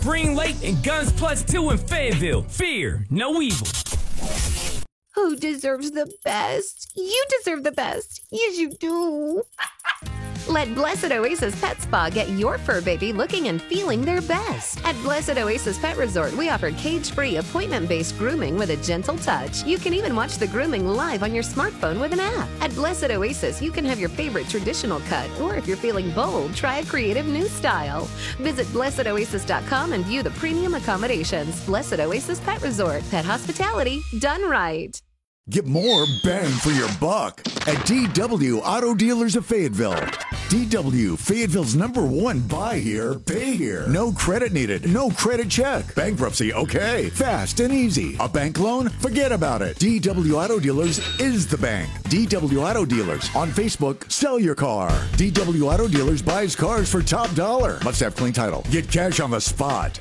Spring Lake and Guns Plus 2 in Fayetteville. Fear no evil. Who deserves the best? You deserve the best. Yes, you do. Let Blessed Oasis Pet Spa get your fur baby looking and feeling their best. At Blessed Oasis Pet Resort, we offer cage-free, appointment-based grooming with a gentle touch. You can even watch the grooming live on your smartphone with an app. At Blessed Oasis, you can have your favorite traditional cut, or if you're feeling bold, try a creative new style. Visit blessedoasis.com and view the premium accommodations. Blessed Oasis Pet Resort. Pet hospitality done right. Get more bang for your buck at DW Auto Dealers of Fayetteville. DW, Fayetteville's #1 buy here, pay here. No credit needed, no credit check. Bankruptcy, okay. Fast and easy. A bank loan? Forget about it. DW Auto Dealers is the bank. DW Auto Dealers. On Facebook, sell your car. DW Auto Dealers buys cars for top dollar. Must have clean title. Get cash on the spot.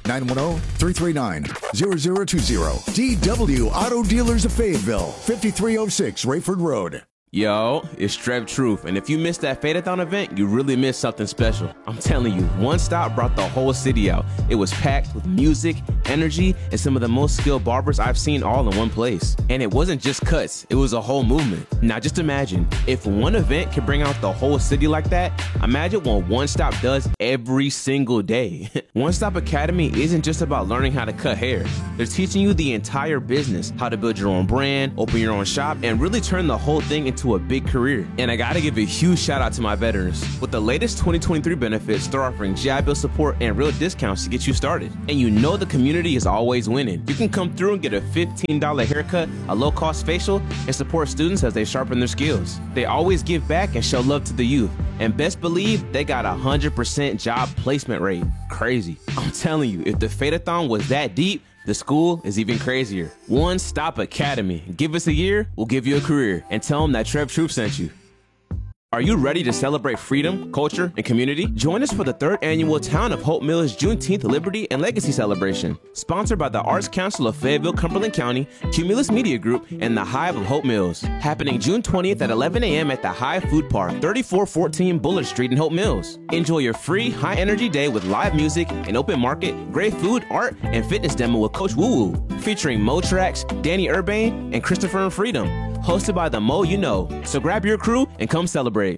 910-339-0020. DW Auto Dealers of Fayetteville. 5306 Rayford Road. Yo, it's Trev Truth, and if you missed that Fade-a-thon event, you really missed something special. I'm telling you, One Stop brought the whole city out. It was packed with music, energy, and some of the most skilled barbers I've seen all in one place. And it wasn't just cuts, it was a whole movement. Now just imagine, if one event can bring out the whole city like that, imagine what One Stop does every single day. One Stop Academy isn't just about learning how to cut hair. They're teaching you the entire business, how to build your own brand, open your own shop, and really turn the whole thing into a big career. And I gotta give a huge shout out to my veterans. With the latest 2023 benefits, they're offering GI Bill support and real discounts to get you started. And you know the community is always winning. You can come through and get a $15 haircut, a low-cost facial, and support students as they sharpen their skills. They always give back and show love to the youth. And best believe, they got 100% job placement rate. Crazy. I'm telling you, if the Fade-a-thon was that deep, the school is even crazier. One Stop Academy. Give us a year, we'll give you a career. And tell them that Trev Truth sent you. Are you ready to celebrate freedom, culture, and community? Join us for the 3rd annual Town of Hope Mills Juneteenth Liberty and Legacy Celebration, sponsored by the Arts Council of Fayetteville, Cumberland County, Cumulus Media Group, and the Hive of Hope Mills. Happening June 20th at 11 a.m. at the Hive Food Park, 3414 Bullard Street in Hope Mills. Enjoy your free, high-energy day with live music, an open market, great food, art, and fitness demo with Coach Woo Woo, featuring Mo Trax, Danny Urbane, and Christopher and Freedom. Hosted by the Mo You Know. So grab your crew and come celebrate.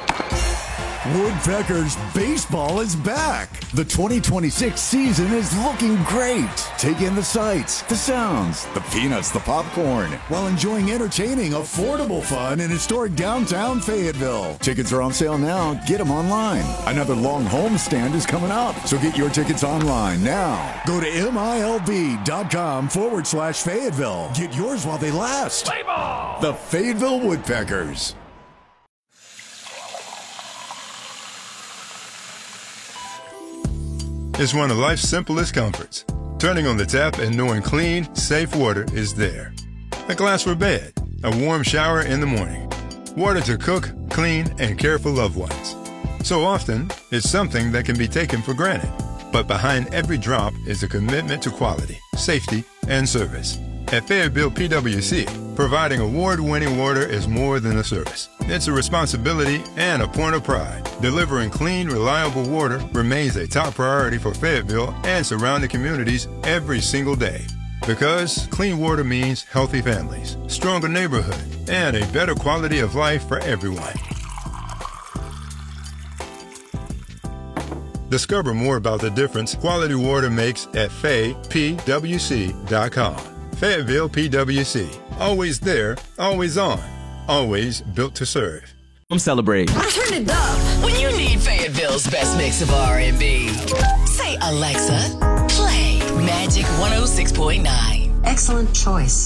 Woodpeckers baseball is back. The 2026 season is looking great. Take in the sights, the sounds, the peanuts, the popcorn, while enjoying entertaining, affordable fun in historic downtown Fayetteville. Tickets are on sale now. Get them online. Another long homestand is coming up, so get your tickets online now. Go to MILB.com/Fayetteville. Get yours while they last. Play ball! The Fayetteville Woodpeckers. It's one of life's simplest comforts. Turning on the tap and knowing clean, safe water is there. A glass for bed, a warm shower in the morning, water to cook, clean, and care for loved ones. So often, it's something that can be taken for granted. But behind every drop is a commitment to quality, safety, and service. At Fayetteville PWC, providing award-winning water is more than a service. It's a responsibility and a point of pride. Delivering clean, reliable water remains a top priority for Fayetteville and surrounding communities every single day. Because clean water means healthy families, stronger neighborhood, and a better quality of life for everyone. Discover more about the difference quality water makes at faypwc.com. Fayetteville PWC. Always there, always on, always built to serve. Come celebrate. Turn it up when you need Fayetteville's best mix of R&B. Say, Alexa, play Magic 106.9. Excellent choice.